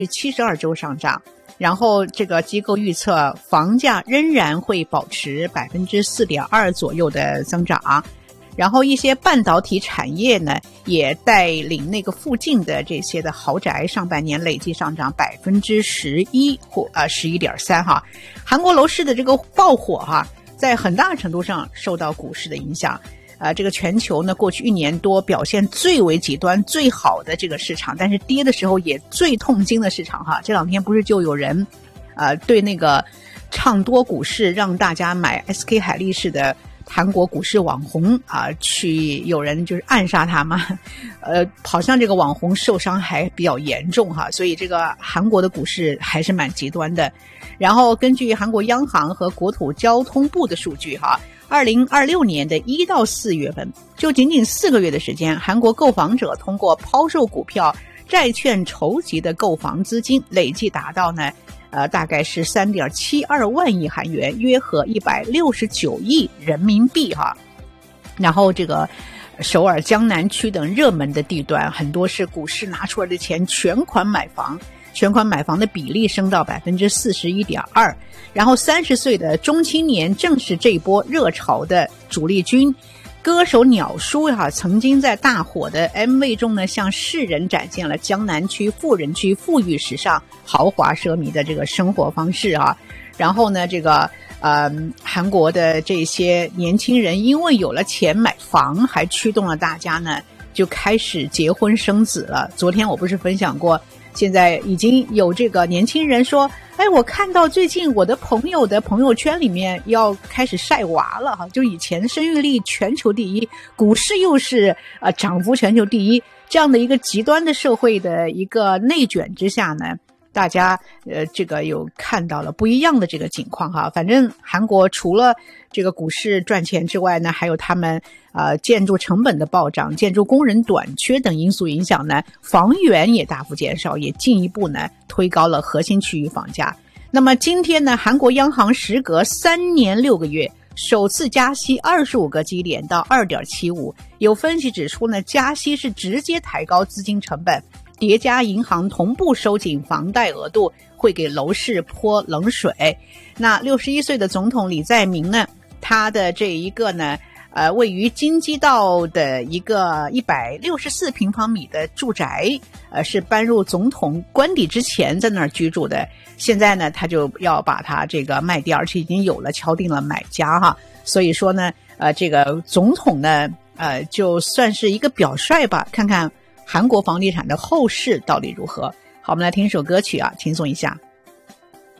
72周上涨。然后这个机构预测房价仍然会保持 4.2% 左右的增长。然后一些半导体产业呢，也带领那个附近的这些的豪宅上半年累计上涨 11% 或11.3%哈。韩国楼市的这个爆火哈，在很大程度上受到股市的影响。这个全球呢，过去1年多表现最为极端最好的这个市场，但是跌的时候也最痛经的市场哈。这两天不是就有人对那个唱多股市，让大家买 SK 海力士的韩国股市网红去有人就是暗杀他嘛，好像这个网红受伤还比较严重哈，所以这个韩国的股市还是蛮极端的。然后根据韩国央行和国土交通部的数据哈，2026年的1到4月份，就仅仅4个月的时间，韩国购房者通过抛售股票、债券筹集的购房资金累计达到呢大概是 3.72 万亿韩元，约合169亿人民币哈。然后这个首尔江南区等热门的地段，很多是股市拿出来的钱全款买房，全款买房的比例升到 41.2%。然后30岁的中青年正是这一波热潮的主力军。歌手鸟叔曾经在大火的 MV 中呢，向世人展现了江南区富人区富裕时尚豪华奢靡的这个生活方式啊。然后呢，这个韩国的这些年轻人因为有了钱买房，还驱动了大家呢就开始结婚生子了。昨天我不是分享过，现在已经有这个年轻人说，我看到最近我的朋友的朋友圈里面要开始晒娃了哈，就以前生育率全球第一，股市又是涨幅全球第一，这样的一个极端的社会的一个内卷之下呢，大家这个有看到了不一样的这个情况哈。反正韩国除了这个股市赚钱之外呢，还有他们建筑成本的暴涨、建筑工人短缺等因素影响呢，房源也大幅减少，也进一步呢推高了核心区域房价。那么今天呢，韩国央行时隔3年6个月首次加息25个基点到 2.75%。 有分析指出呢，加息是直接抬高资金成本，叠加银行同步收紧房贷额度，会给楼市泼冷水。那61岁的总统李在明呢，他的这一个呢位于京畿道的一个164平方米的住宅，是搬入总统官邸之前在那儿居住的。现在呢，他就要把它这个卖掉，而且已经有了敲定了买家哈。所以说呢，这个总统呢，就算是一个表率吧，看看韩国房地产的后市到底如何。好，我们来听一首歌曲轻松一下。